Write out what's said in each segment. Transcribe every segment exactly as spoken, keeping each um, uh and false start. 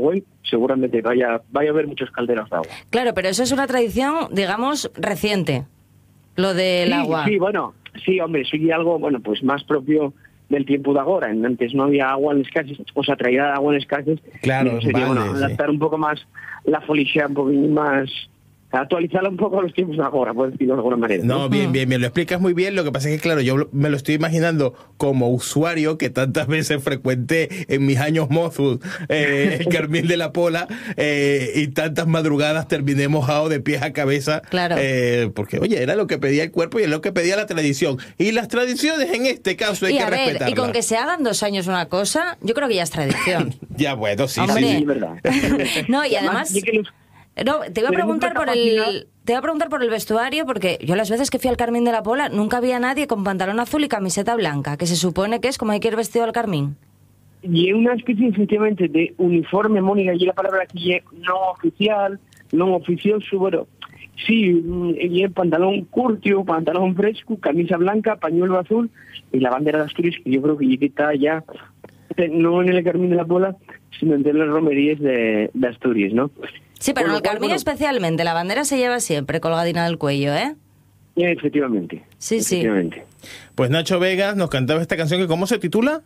voy, seguramente vaya, vaya a haber muchos calderos de agua. Claro, pero eso es una tradición, digamos, reciente, lo del sí, agua. Sí, bueno, sí, hombre, soy algo, bueno, pues más propio del tiempo de ahora. Antes no había agua en las casas, o sea, traía agua en las casas. Claro, sería, vale, bueno, sí. adaptar un poco más la folicia, un poco más... actualizarla un poco a los tiempos de ahora, por decirlo de alguna manera. No, ¿no? bien, bien, bien, lo explicas muy bien. Lo que pasa es que, claro, yo me lo estoy imaginando como usuario que tantas veces frecuenté en mis años mozos eh, el Carmín de la Pola eh, y tantas madrugadas terminé mojado de pies a cabeza. Claro. Eh, porque, oye, era lo que pedía el cuerpo y es lo que pedía la tradición. Y las tradiciones en este caso hay y que a ver, respetarlas. y con que se hagan dos años una cosa, yo creo que ya es tradición. Ya, bueno, sí, Hombre. sí, sí. Sí, verdad. No, y Y además... y que los- No, te iba a Tenemos preguntar la por capacidad- el te iba a preguntar por el vestuario, porque yo las veces que fui al Carmín de la Pola nunca había nadie con pantalón azul y camiseta blanca, que se supone que es como hay que ir vestido al Carmín. Y una especie, efectivamente, de uniforme, Mónica, y la palabra aquí es no oficial, no oficioso, bueno, sí, y el pantalón curtio, pantalón fresco, camisa blanca, pañuelo azul, y la bandera de Asturias, que yo creo que está ya, no en el Carmín de la Pola, sino entre las romerías de, de Asturias, ¿no? Sí, pero Con en lo el cual, Carmín bueno, especialmente, la bandera se lleva siempre colgadina del cuello, ¿eh? Efectivamente. Sí, sí. efectivamente. Pues Nacho Vegas nos cantaba esta canción que ¿cómo se titula?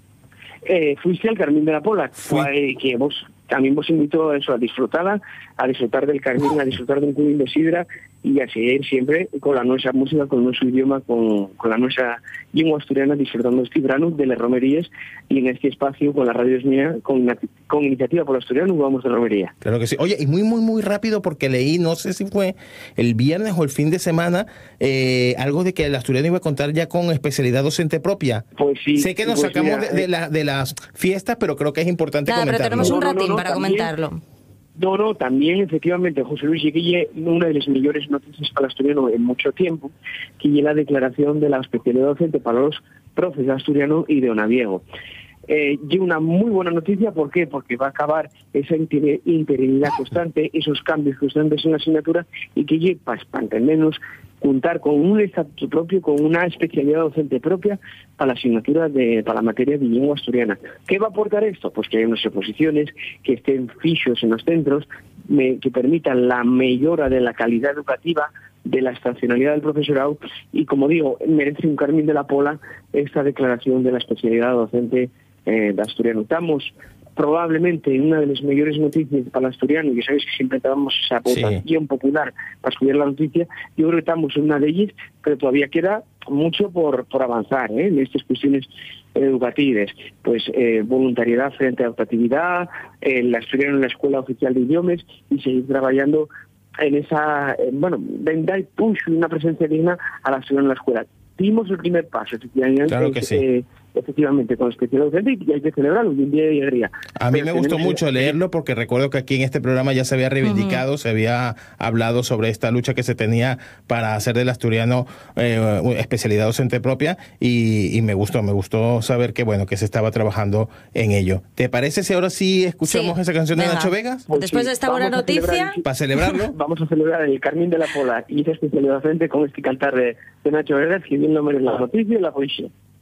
Eh, fuiste al Carmín de la Pola, Fui. fue, que vos también vos invito a eso, a disfrutarla, a disfrutar del Carmín, a disfrutar de un cubín de sidra y a seguir siempre con la nuestra música, con nuestro idioma, con, con la nuestra lengua asturiana, disfrutando este verano de las romerías y en este espacio con la Radio Es Mía, con, con Iniciativa por el Asturiano, vamos de romería. Claro que sí. Oye, y muy, muy, muy rápido porque leí, no sé si fue el viernes o el fin de semana, eh, algo de que el asturiano iba a contar ya con especialidad docente propia. Pues sí. Sé que nos pues sacamos mira, de, de, eh, la, de las fiestas, pero creo que es importante Nada, pero comentarlo. tenemos un No, no, ratín no, para también- comentarlo. No, no, también efectivamente, José Luis, llegué una de las mejores noticias para el asturiano en mucho tiempo, que es la declaración de la especialidad docente para los profes de asturiano y de onaviego. Eh, y una muy buena noticia, ¿por qué? Porque va a acabar esa inter- interinidad constante, esos cambios constantes en la asignatura y que llegue para entendernos contar con un estatuto propio, con una especialidad docente propia para la asignatura de, para la materia de lengua asturiana. ¿Qué va a aportar esto? Pues que hay unas exposiciones, que estén fixos en los centros, me, que permitan la mejora de la calidad educativa, de la estacionalidad del profesorado y, como digo, merece un Carmín de la Pola esta declaración de la especialidad docente eh, de asturiano. Estamos probablemente una de las mayores noticias para el asturiano, y sabéis que siempre damos esa votación sí. popular para estudiar la noticia. Yo creo que estamos en una de ellas, pero todavía queda mucho por, por avanzar ¿eh? en estas cuestiones educativas. Pues eh, voluntariedad frente a optatividad, el asturiano en la Escuela Oficial de Idiomas y seguir trabajando en esa, eh, bueno, dar push y una presencia digna a la asturiano en la escuela. Dimos el primer paso, efectivamente, claro que sí. eh, efectivamente con especial docente y hay que celebrarlo, un día de alegría. A mí Pero me gustó tenemos mucho que... leerlo porque recuerdo que aquí en este programa ya se había reivindicado, uh-huh. se había hablado sobre esta lucha que se tenía para hacer del asturiano eh, especialidad docente propia y, y me gustó, me gustó saber que bueno que se estaba trabajando en ello. ¿Te parece si ahora sí escuchamos sí. esa canción de Venga. Nacho Vegas? Pues Después sí. de esta buena noticia, celebrar, para celebrarlo, vamos a celebrar el Carmín de la Pola y esa especialidad docente con este cantar de, de Nacho Vegas, que bien lo merece la noticia y la poesía.